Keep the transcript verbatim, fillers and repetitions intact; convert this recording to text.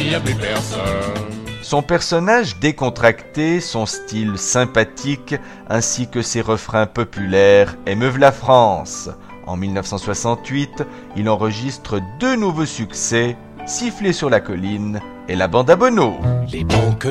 il n'y a plus personne. Son personnage décontracté, son style sympathique, ainsi que ses refrains populaires émeuvent la France. En mille neuf cent soixante-huit, il enregistre deux nouveaux succès, Siffler sur la colline et La Bande à Bono. Les bons